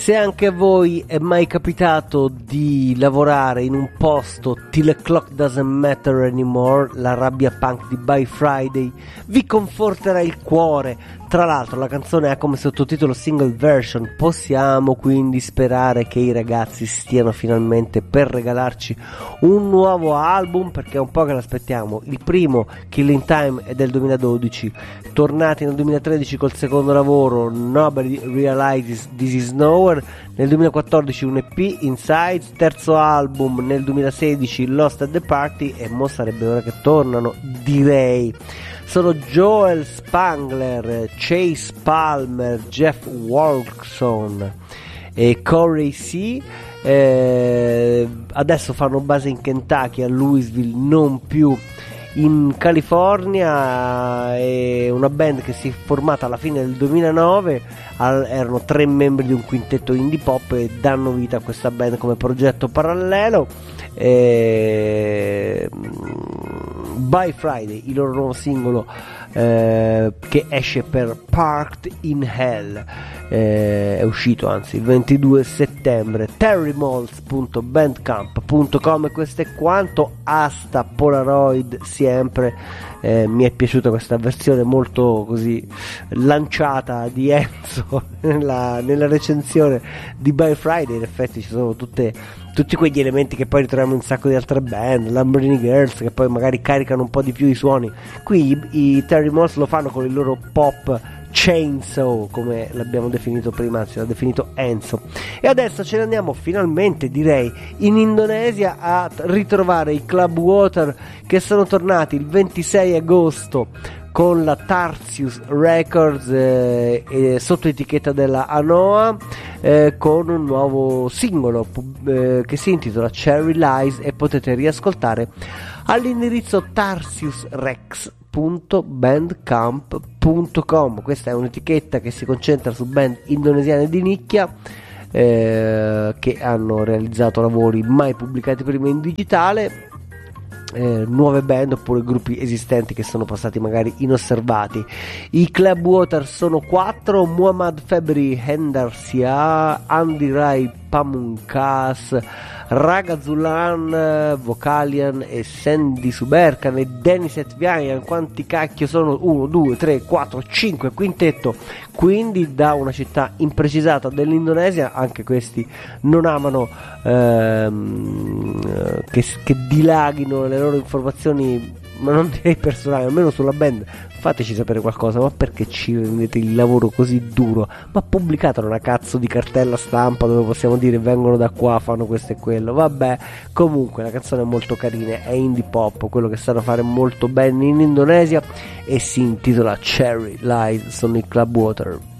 Se anche a voi è mai capitato di lavorare in un posto Till the Clock Doesn't Matter Anymore, la rabbia punk di By Friday vi conforterà il cuore. Tra l'altro la canzone ha come sottotitolo single version. Possiamo quindi sperare che i ragazzi stiano finalmente per regalarci un nuovo album, perché è un po' che l'aspettiamo. Il primo, Killing Time, è del 2012, tornati nel 2013 col secondo lavoro Nobody Realizes This Is Nowhere, nel 2014 un EP, Inside, terzo album nel 2016 Lost at the Party, e mo sarebbe ora che tornano, direi. Sono Joel Spangler, Chase Palmer, Jeff Walkson e Corey C. Adesso fanno base in Kentucky, a Louisville, non più in California. È una band che si è formata alla fine del 2009, erano 3 membri di un quintetto indie pop e danno vita a questa band come progetto parallelo. By Friday, il loro nuovo singolo che esce per Parked in Hell, è uscito anzi il 22 settembre. terrymols.bandcamp.com, e questo è quanto. Asta Polaroid sempre. Mi è piaciuta questa versione molto così lanciata di Enzo nella recensione di By Friday. In effetti ci sono tutti quegli elementi che poi ritroviamo in un sacco di altre band, Lamborghini Girls, che poi magari caricano un po' di più i suoni. Qui i Terry Moss lo fanno con il loro pop chainsaw, come l'abbiamo definito prima, anzi l'ha definito Enzo. E adesso ce ne andiamo finalmente, direi, in Indonesia a ritrovare i Club Water, che sono tornati il 26 agosto con la Tarsius Records sotto etichetta della Anoa, con un nuovo singolo che si intitola Cherry Lies, e potete riascoltare all'indirizzo tarsiusrex.bandcamp.com. Questa è un'etichetta che si concentra su band indonesiane di nicchia che hanno realizzato lavori mai pubblicati prima in digitale, nuove band oppure gruppi esistenti che sono passati magari inosservati. I Club Water sono 4: Muhammad Febri Hendarsia, Andy Rai Pamungkas, Raga Zulan, Vocalian e Sandy Suberkan e Dennis Etvian. Quanti cacchio sono? 1, 2, 3, 4, 5, quintetto, quindi da una città imprecisata dell'Indonesia. Anche questi non amano che dilaghino le loro informazioni, ma non direi personali, almeno sulla band. Fateci sapere qualcosa, ma perché ci rendete il lavoro così duro? Ma pubblicatelo una cazzo di cartella stampa dove possiamo dire vengono da qua, fanno questo e quello. Vabbè, comunque la canzone è molto carina, è indie pop, quello che sanno fare molto bene in Indonesia, e si intitola Cherry Lies. Sono i Club Water.